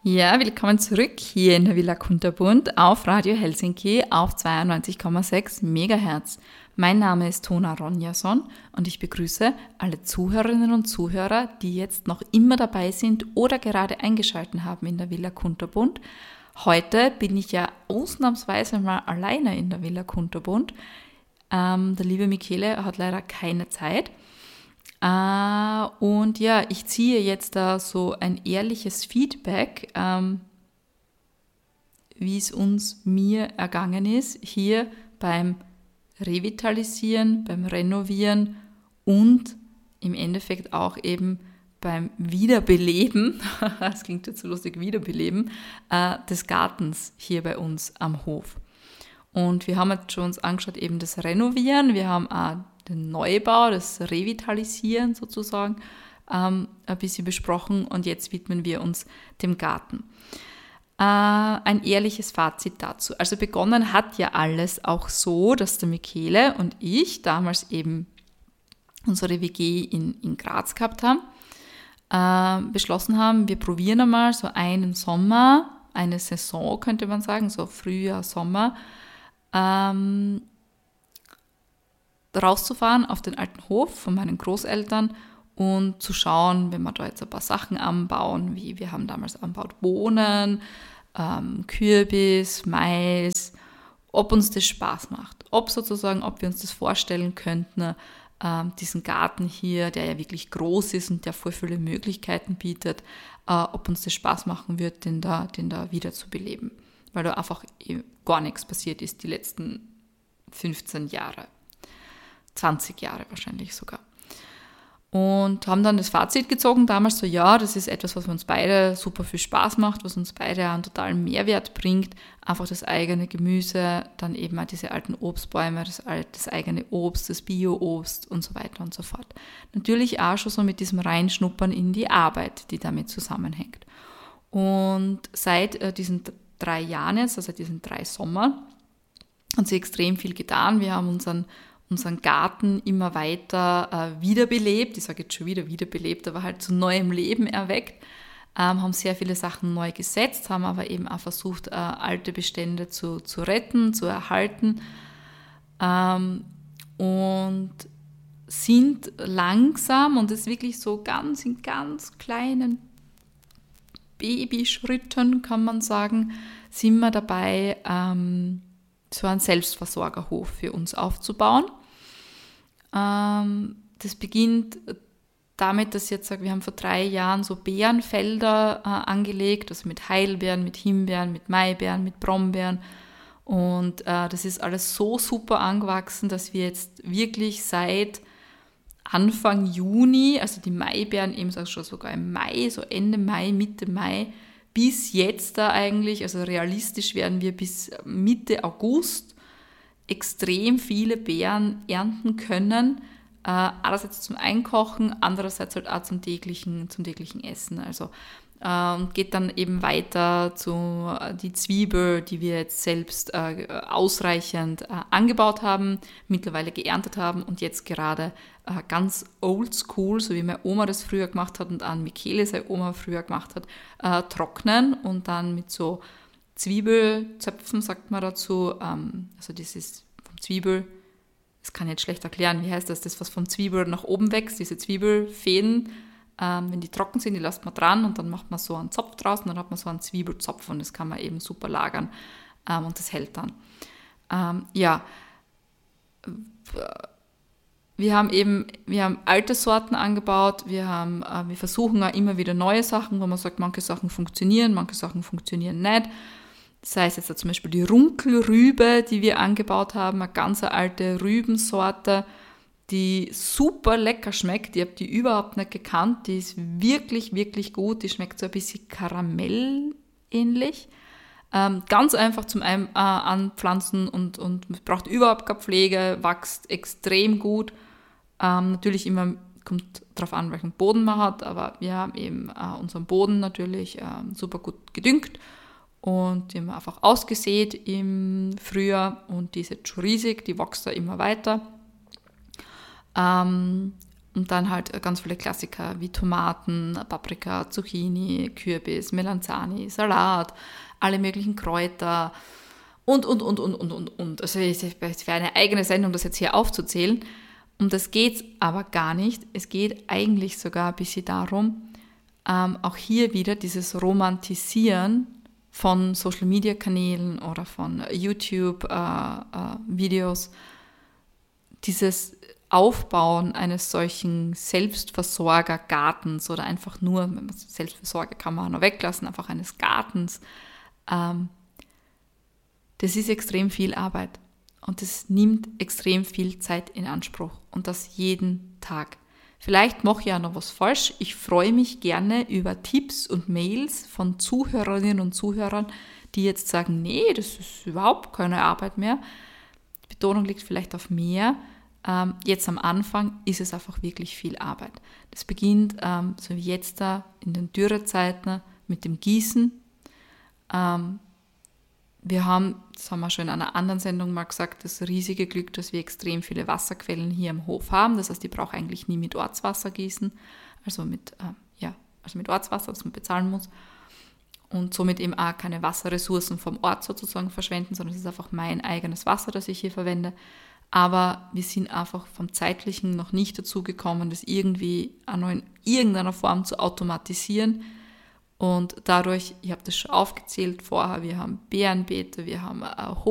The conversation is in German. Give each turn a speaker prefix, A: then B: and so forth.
A: Ja, willkommen zurück hier in der Villa Kunterbund auf Radio Helsinki auf 92,6 MHz. Mein Name ist Tona Ronjason und ich begrüße alle Zuhörerinnen und Zuhörer, die jetzt noch immer dabei sind oder gerade eingeschaltet haben in der Villa Kunterbund. Heute bin ich ja ausnahmsweise mal alleine in der Villa Kunterbund. Der liebe Michele hat leider keine Zeit. Und ja, ich ziehe jetzt da so ein ehrliches Feedback, wie es mir ergangen ist, hier beim Revitalisieren, beim Renovieren und im Endeffekt auch eben beim Wiederbeleben, das klingt jetzt so lustig, Wiederbeleben, des Gartens hier bei uns am Hof. Und wir haben jetzt schon uns angeschaut, eben das Renovieren, wir haben auch den Neubau, das Revitalisieren sozusagen, ein bisschen besprochen und jetzt widmen wir uns dem Garten. Ein ehrliches Fazit dazu. Also begonnen hat ja alles auch so, dass der Michele und ich damals eben unsere WG in Graz gehabt haben, beschlossen haben, wir probieren einmal so einen Sommer, eine Saison könnte man sagen, so Frühjahr, Sommer, rauszufahren auf den alten Hof von meinen Großeltern und zu schauen, wenn wir da jetzt ein paar Sachen anbauen, wie wir haben damals angebaut Bohnen, Kürbis, Mais, ob uns das Spaß macht, ob wir uns das vorstellen könnten, diesen Garten hier, der ja wirklich groß ist und der voll viele Möglichkeiten bietet, ob uns das Spaß machen wird, den da wieder zu beleben, weil da einfach gar nichts passiert ist die letzten 15 Jahre. 20 Jahre wahrscheinlich sogar. Und haben dann das Fazit gezogen, damals so, ja, das ist etwas, was uns beide super viel Spaß macht, was uns beide einen totalen Mehrwert bringt. Einfach das eigene Gemüse, dann eben auch diese alten Obstbäume, das eigene Obst, das Bio-Obst und so weiter und so fort. Natürlich auch schon so mit diesem Reinschnuppern in die Arbeit, die damit zusammenhängt. Und seit diesen 3 Jahren jetzt, also diesen 3 Sommern, hat sich extrem viel getan. Wir haben unseren Garten immer weiter wiederbelebt, ich sage jetzt schon wieder wiederbelebt, aber halt zu neuem Leben erweckt, haben sehr viele Sachen neu gesetzt, haben aber eben auch versucht, alte Bestände zu retten, zu erhalten und sind langsam, und das ist wirklich so in ganz kleinen Babyschritten, kann man sagen, sind wir dabei, so einen Selbstversorgerhof für uns aufzubauen. Das beginnt damit, dass wir haben vor 3 Jahren so Beerenfelder angelegt, also mit Heidelbeeren, mit Himbeeren, mit Maibeeren, mit Brombeeren. Und das ist alles so super angewachsen, dass wir jetzt wirklich seit Anfang Juni, also die Maibeeren eben schon sogar im Mai, so Ende Mai, Mitte Mai, bis jetzt da eigentlich, also realistisch werden wir bis Mitte August extrem viele Beeren ernten können. Einerseits zum Einkochen, andererseits halt auch zum täglichen Essen. Also geht dann eben weiter zu die Zwiebel, die wir jetzt selbst ausreichend angebaut haben, mittlerweile geerntet haben und jetzt gerade ganz oldschool, so wie meine Oma das früher gemacht hat und an Michele seine Oma früher gemacht hat, trocknen und dann mit so Zwiebelzöpfen, sagt man dazu, also das ist vom Zwiebel, das kann ich jetzt schlecht erklären, wie heißt das was vom Zwiebel nach oben wächst, diese Zwiebelfäden, wenn die trocken sind, die lässt man dran und dann macht man so einen Zopf draus und dann hat man so einen Zwiebelzopf und das kann man eben super lagern und das hält dann. Wir haben alte Sorten angebaut, wir versuchen auch immer wieder neue Sachen, wo man sagt, manche Sachen funktionieren nicht. Das heißt jetzt zum Beispiel die Runkelrübe, die wir angebaut haben, eine ganz alte Rübensorte, die super lecker schmeckt. Ich habe die überhaupt nicht gekannt. Die ist wirklich, wirklich gut. Die schmeckt so ein bisschen karamellähnlich. Ganz einfach zum Anpflanzen und braucht überhaupt keine Pflege, wächst extrem gut. Natürlich immer kommt darauf an, welchen Boden man hat, aber wir haben eben unseren Boden natürlich super gut gedüngt und die haben wir einfach ausgesät im Frühjahr und die ist jetzt schon riesig, die wächst da immer weiter. Und dann halt ganz viele Klassiker wie Tomaten, Paprika, Zucchini, Kürbis, Melanzani, Salat, alle möglichen Kräuter und. Also es wäre eine eigene Sendung, das jetzt hier aufzuzählen. Um das geht es aber gar nicht. Es geht eigentlich sogar ein bisschen darum, auch hier wieder dieses Romantisieren von Social-Media-Kanälen oder von YouTube-Videos, dieses Aufbauen eines solchen Selbstversorgergartens oder einfach nur, Selbstversorger kann man auch noch weglassen, einfach eines Gartens, das ist extrem viel Arbeit und das nimmt extrem viel Zeit in Anspruch und das jeden Tag. Vielleicht mache ich ja noch was falsch. Ich freue mich gerne über Tipps und Mails von Zuhörerinnen und Zuhörern, die jetzt sagen, nee, das ist überhaupt keine Arbeit mehr. Die Betonung liegt vielleicht auf mehr. Jetzt am Anfang ist es einfach wirklich viel Arbeit. Das beginnt, so wie jetzt da in den Dürrezeiten, mit dem Gießen. Wir haben, das haben wir schon in einer anderen Sendung mal gesagt, das riesige Glück, dass wir extrem viele Wasserquellen hier im Hof haben. Das heißt, ich brauche eigentlich nie mit Ortswasser gießen, also mit Ortswasser, das man bezahlen muss. Und somit eben auch keine Wasserressourcen vom Ort sozusagen verschwenden, sondern es ist einfach mein eigenes Wasser, das ich hier verwende. Aber wir sind einfach vom Zeitlichen noch nicht dazu gekommen, das irgendwie auch noch in irgendeiner Form zu automatisieren. Und dadurch, ich habe das schon aufgezählt vorher, wir haben Beerenbeete, wir haben